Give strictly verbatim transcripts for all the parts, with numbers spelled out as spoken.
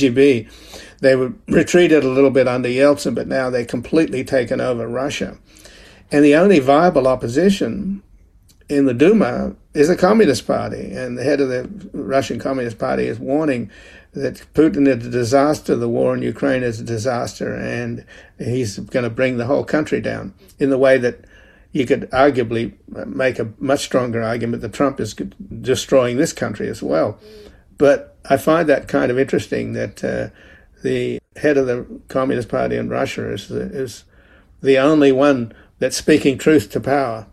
K G B. They were retreated a little bit under Yeltsin, but now they're completely taken over Russia. And the only viable opposition in the Duma is the Communist Party. And the head of the Russian Communist Party is warning that Putin is a disaster, the war in Ukraine is a disaster, and he's going to bring the whole country down in the way that you could arguably make a much stronger argument that Trump is destroying this country as well. But I find that kind of interesting that uh, the head of the Communist Party in Russia is is the only one that's speaking truth to power.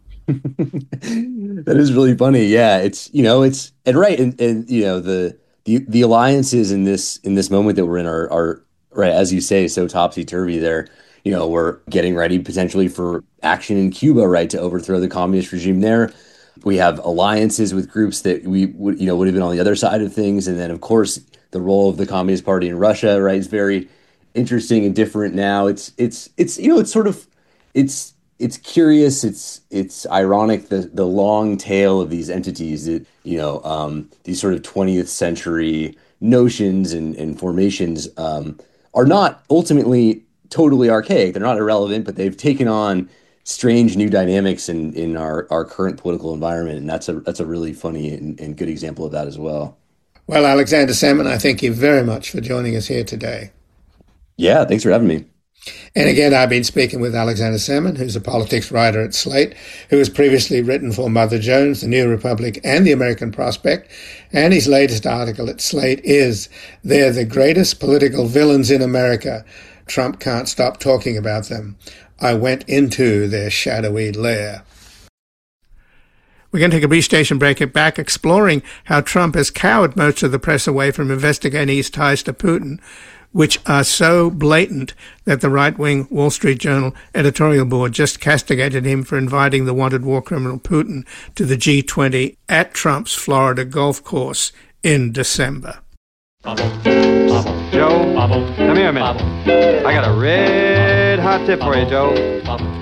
That is really funny. Yeah, it's you know it's and right and, and you know the the the alliances in this in this moment that we're in are are right as you say so topsy turvy. There, you know, we're getting ready potentially for action in Cuba, right, to overthrow the communist regime there. We have alliances with groups that we would you know would have been on the other side of things, and then of course the role of the Communist Party in Russia, right, is very interesting and different now. It's it's it's you know it's sort of it's it's curious. It's it's ironic the the long tail of these entities that you know um, these sort of twentieth century notions and, and formations um, are not ultimately totally archaic. They're not irrelevant, but they've taken on strange new dynamics in in our our current political environment, and that's a that's a really funny and, and good example of that as well. Well, Alexander Salmon, I thank you very much for joining us here today. Yeah, thanks for having me. And again, I've been speaking with Alexander Salmon, who's a politics writer at Slate, who has previously written for Mother Jones, The New Republic, and The American Prospect. And his latest article at Slate is, "They're the greatest political villains in America. Trump can't stop talking about them. I went into their shadowy lair." We're going to take a brief station break and back, exploring how Trump has cowered most of the press away from investigating his ties to Putin, which are so blatant that the right-wing Wall Street Journal editorial board just castigated him for inviting the wanted war criminal Putin to the G twenty at Trump's Florida golf course in December. Bubble, bubble, Joe, bubble, come here a minute. Bubble. I got a red hot tip for you, Joe. Bubble.